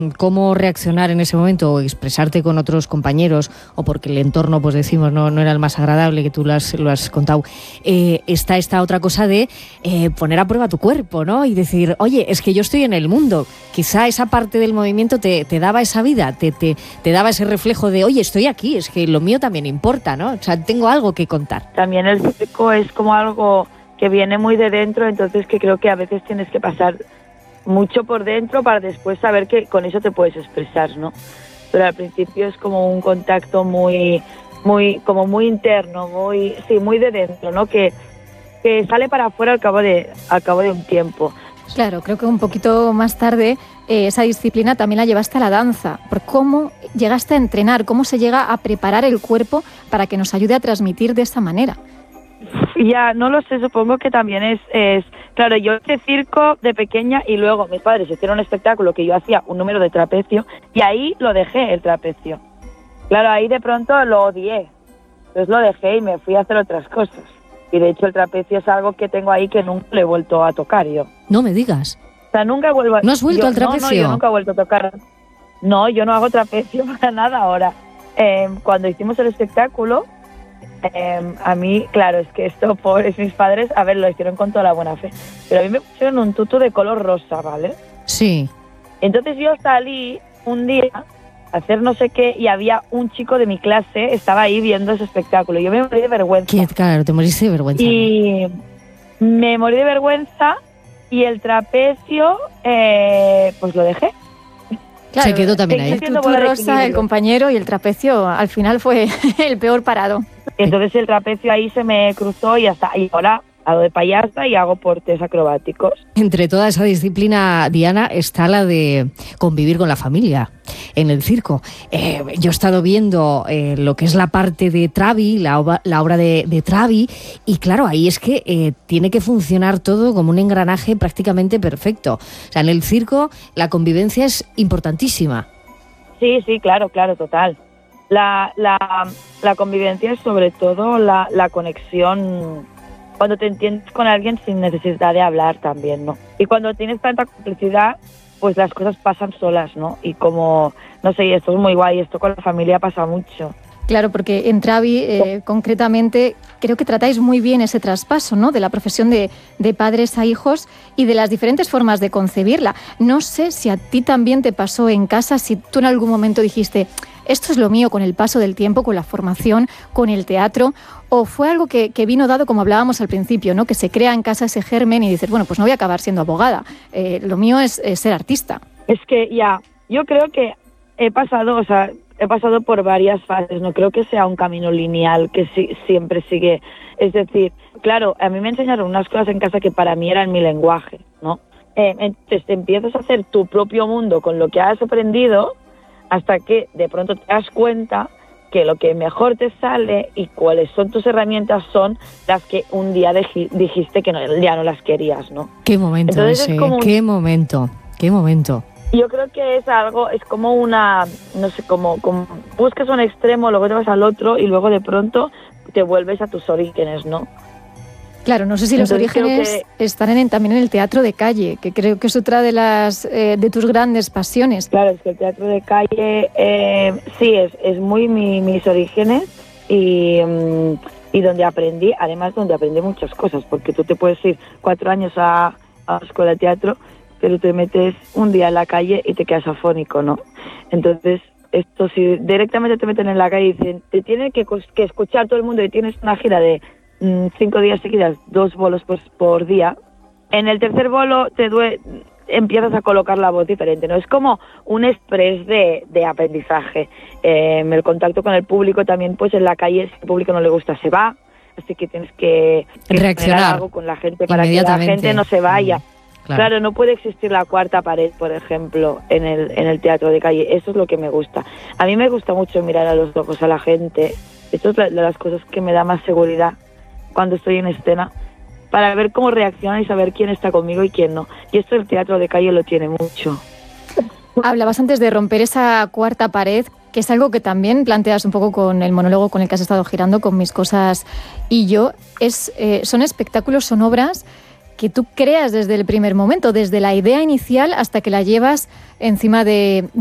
cómo reaccionar en ese momento o expresarte con otros compañeros o porque el entorno, pues decimos, no era el más agradable, que tú lo has contado, está esta otra cosa de poner a prueba tu cuerpo, ¿no? Y decir, oye, es que yo estoy en el mundo. Quizá esa parte del movimiento te daba esa vida, te daba ese reflejo de, oye, estoy aquí, es que lo mío también importa, ¿no? O sea, tengo algo que contar. También el circo es como algo que viene muy de dentro, entonces que creo que a veces tienes que pasar mucho por dentro para después saber que con eso te puedes expresar, ¿no? Pero al principio es como un contacto muy interno, muy de dentro, ¿no? Que sale para afuera al cabo de un tiempo. Claro, creo que un poquito más tarde esa disciplina también la llevaste a la danza. ¿Por cómo llegaste a entrenar? ¿Cómo se llega a preparar el cuerpo para que nos ayude a transmitir de esa manera? Ya, no lo sé, supongo que también es claro, yo hice circo de pequeña y luego mis padres hicieron un espectáculo que yo hacía un número de trapecio y ahí lo dejé, el trapecio. Claro, ahí de pronto lo odié, entonces lo dejé y me fui a hacer otras cosas. Y de hecho el trapecio es algo que tengo ahí que nunca le he vuelto a tocar yo. No me digas. O sea, nunca vuelvo a... ¿No has vuelto al trapecio? No, yo nunca he vuelto a tocar. No, yo no hago trapecio para nada ahora. Cuando hicimos el espectáculo, a mí, claro, es que esto, pobres mis padres, a ver, lo hicieron con toda la buena fe, pero a mí me pusieron un tutú de color rosa, ¿vale? Sí. Entonces yo salí un día a hacer no sé qué y había un chico de mi clase, estaba ahí viendo ese espectáculo. Yo me morí de vergüenza. Claro, te moriste de vergüenza. Y me morí de vergüenza y el trapecio, pues lo dejé. Claro, se quedó también ahí. El tutú rosa, el compañero, y el trapecio al final fue el peor parado. Entonces el trapecio ahí se me cruzó y hasta y ahora hago de payasa y hago portes acrobáticos. Entre toda esa disciplina, Diana, está la de convivir con la familia en el circo. Yo he estado viendo lo que es la parte de Travi, la obra de Travi, y claro, ahí es que tiene que funcionar todo como un engranaje prácticamente perfecto. O sea, en el circo la convivencia es importantísima. Sí, claro, total. La convivencia es sobre todo la conexión, cuando te entiendes con alguien sin necesidad de hablar también, ¿no? Y cuando tienes tanta complicidad, pues las cosas pasan solas, ¿no? Y como, no sé, esto es muy guay, esto con la familia pasa mucho. Claro, porque en Travi, concretamente, creo que tratáis muy bien ese traspaso, ¿no?, de la profesión de padres a hijos y de las diferentes formas de concebirla. No sé si a ti también te pasó en casa, si tú en algún momento dijiste, esto es lo mío con el paso del tiempo, con la formación, con el teatro, o fue algo que vino dado, como hablábamos al principio, ¿no?, que se crea en casa ese germen y dices, bueno, pues no voy a acabar siendo abogada, lo mío es ser artista. Es que yo creo que he pasado por varias fases, no creo que sea un camino lineal que siempre sigue, es decir, claro, a mí me enseñaron unas cosas en casa que para mí eran mi lenguaje, ¿no? Entonces te empiezas a hacer tu propio mundo con lo que has aprendido hasta que de pronto te das cuenta que lo que mejor te sale y cuáles son tus herramientas son las que un día dijiste que ya no las querías, ¿no? Qué momento. Entonces ese, qué momento. Yo creo que es algo, es como una, no sé, como buscas un extremo, luego te vas al otro y luego de pronto te vuelves a tus orígenes, ¿no? Claro, no sé si los orígenes están también en el teatro de calle, que creo que es otra de las de tus grandes pasiones. Claro, es que el teatro de calle sí es muy mis orígenes y donde aprendí, además donde aprendí muchas cosas, porque tú te puedes ir 4 años a la escuela de teatro, pero te metes un día en la calle y te quedas afónico, ¿no? Entonces, esto si directamente te meten en la calle y dicen, te tiene que escuchar todo el mundo y tienes una gira de 5 días seguidas, 2 bolos por día, en el tercer bolo empiezas a colocar la voz diferente, ¿no? Es como un express de aprendizaje. El contacto con el público también, pues en la calle, si al público no le gusta, se va, así que tienes que reaccionar algo con la gente para que la gente no se vaya. Claro, no puede existir la cuarta pared, por ejemplo, en el teatro de calle. Eso es lo que me gusta. A mí me gusta mucho mirar a los ojos a la gente. Esto es de las cosas que me da más seguridad cuando estoy en escena, para ver cómo reacciona y saber quién está conmigo y quién no. Y esto el teatro de calle lo tiene mucho. Hablabas antes de romper esa cuarta pared, que es algo que también planteas un poco con el monólogo con el que has estado girando, con Mis cosas y yo. Son espectáculos, son obras que tú creas desde el primer momento, desde la idea inicial hasta que la llevas encima de